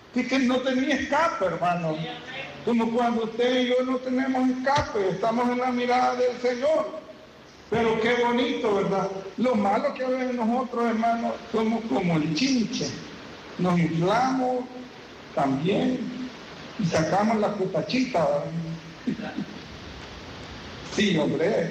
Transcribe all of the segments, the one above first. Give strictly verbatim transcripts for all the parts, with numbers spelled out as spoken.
Así que no tenía escape, hermano. Como cuando usted y yo no tenemos escape, estamos en la mirada del Señor. Pero qué bonito, ¿verdad? Lo malo que a veces nosotros, hermanos, somos como el chinche. Nos inflamos también y sacamos la cutachita, ¿verdad? Sí, hombre.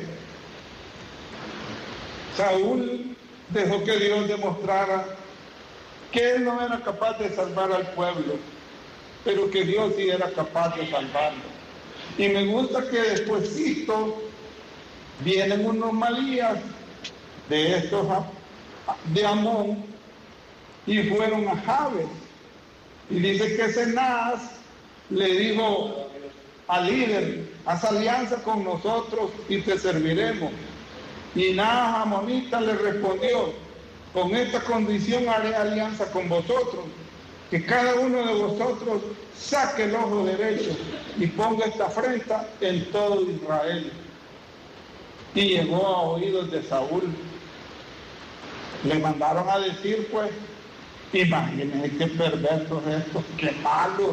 Saúl dejó que Dios demostrara que él no era capaz de salvar al pueblo, pero que Dios sí era capaz de salvarlo. Y me gusta que despuésito vienen unos malías de estos de Amón y fueron a Jabes. Y dice que Cenaz le dijo al líder: haz alianza con nosotros y te serviremos. Y Naas amonita le respondió: con esta condición haré alianza con vosotros, que cada uno de vosotros saque el ojo derecho y ponga esta afrenta en todo Israel. Y llegó a oídos de Saúl. Le mandaron a decir, pues, imagínense qué perversos estos, qué malos.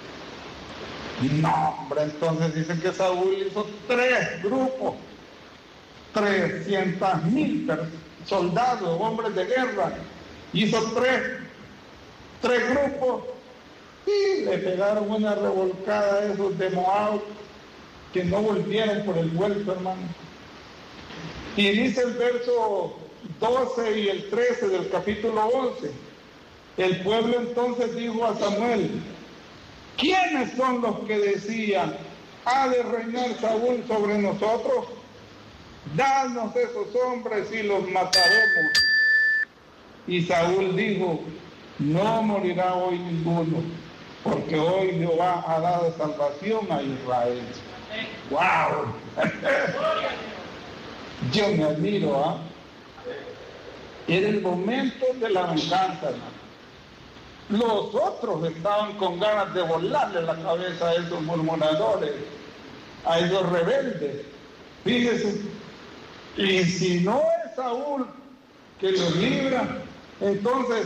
No, hombre, entonces dicen que Saúl hizo tres grupos, trescientos mil soldados, hombres de guerra, hizo tres, tres grupos y le pegaron una revolcada a esos de Moab que no volvieron por el vuelto, hermano. Y dice el verso doce y el trece del capítulo once, el pueblo entonces dijo a Samuel: ¿quiénes son los que decían, ha de reinar Saúl sobre nosotros? Danos esos hombres y los mataremos. Y Saúl dijo: no morirá hoy ninguno, porque hoy Jehová ha dado salvación a Israel. ¡Wow! Yo me admiro, ¿ah? ¿eh? Era el momento de la venganza, hermano. Los otros estaban con ganas de volarle la cabeza a esos murmuradores, a esos rebeldes. Fíjese, y si no es Saúl que los libra, entonces,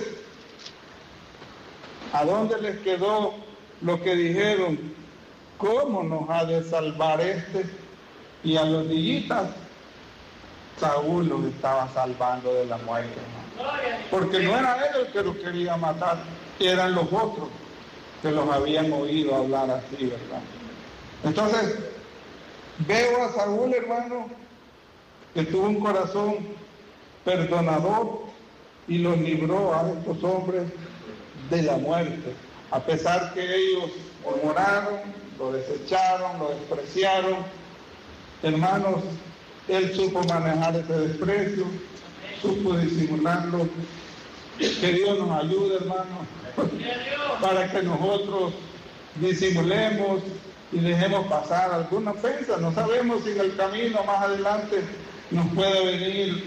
¿a dónde les quedó lo que dijeron? ¿Cómo nos ha de salvar este? Y a los dillitas, Saúl los estaba salvando de la muerte, hermano. Porque no era él el que los quería matar, eran los otros que los habían oído hablar así, ¿verdad? Entonces, veo a Saúl, hermano, que tuvo un corazón perdonador y los libró a estos hombres de la muerte, a pesar que ellos murmuraron, lo desecharon, lo despreciaron. Hermanos, él supo manejar ese desprecio, supo disimularlo. Que Dios nos ayude, hermano, para que nosotros disimulemos y dejemos pasar alguna ofensa. No sabemos si en el camino más adelante nos puede venir,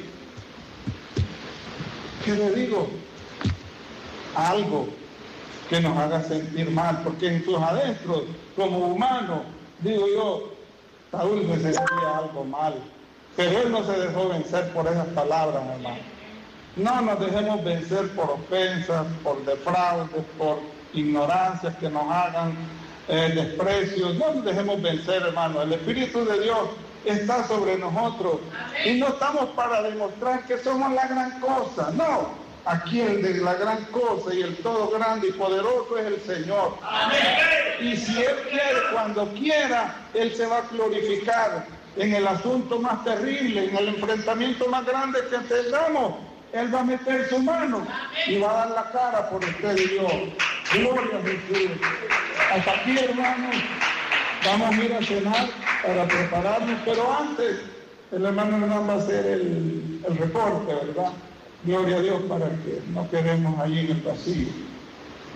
¿qué le digo? Algo que nos haga sentir mal, porque en sus adentros, como humano, digo yo, Saúl me sentía algo mal, pero él no se dejó vencer por esas palabras, hermano. No nos dejemos vencer por ofensas, por defraudes, por ignorancias que nos hagan eh, desprecios. No nos dejemos vencer, hermano. El Espíritu de Dios está sobre nosotros. Y no estamos para demostrar que somos la gran cosa. No, aquí el de la gran cosa y el todo grande y poderoso es el Señor. Amén. Y si Él quiere, cuando quiera, Él se va a glorificar en el asunto más terrible, en el enfrentamiento más grande que tengamos. Él va a meter su mano y va a dar la cara por usted y yo. Gloria a Jesús. Hasta aquí, hermanos, vamos a ir a cenar para prepararnos, pero antes el hermano Hernán va a hacer el, el reporte, ¿verdad? Gloria a Dios, para que no quedemos allí en el vacío.